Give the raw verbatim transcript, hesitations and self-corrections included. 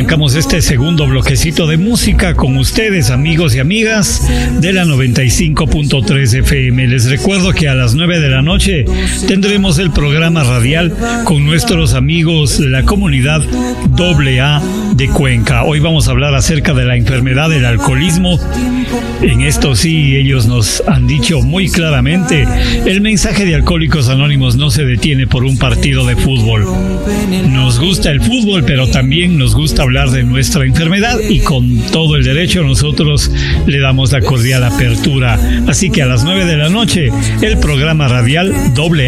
arrancamos este segundo bloquecito de música con ustedes, amigos y amigas de la noventa y cinco punto tres F M. Les recuerdo que a las nueve de la noche tendremos el programa radial con nuestros amigos de la comunidad doble A de Cuenca. Hoy vamos a hablar acerca de la enfermedad del alcoholismo. En esto sí, ellos nos han dicho muy claramente, el mensaje de Alcohólicos Anónimos no se detiene por un partido de fútbol. Nos gusta el fútbol, pero también nos gusta hablar de nuestra enfermedad y con todo el derecho nosotros le damos la cordial apertura. Así que a las nueve de la noche, el programa radial doble